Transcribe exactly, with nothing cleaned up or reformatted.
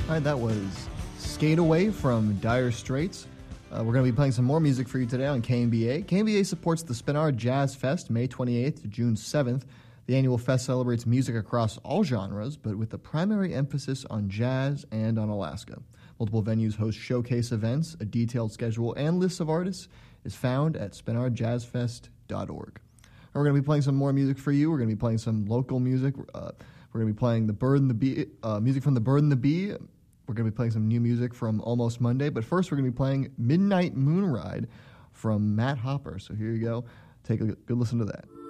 All right, that was Skate Away from Dire Straits. Uh, we're going to be playing some more music for you today on K M B A. K M B A supports the Spinard Jazz Fest, May twenty-eighth to June seventh. The annual fest celebrates music across all genres, but with the primary emphasis on jazz and on Alaska. Multiple venues host showcase events. A detailed schedule and list of artists is found at spinard jazz fest dot org. We're going to be playing some more music for you. We're going to be playing some local music. Uh, we're going to be playing the Bird and the Bee, uh, music from the Bird and the Bee. We're going to be playing some new music from Almost Monday. But first, we're going to be playing Midnight Moon Ride from Matt Hopper. So here you go. Take a good listen to that.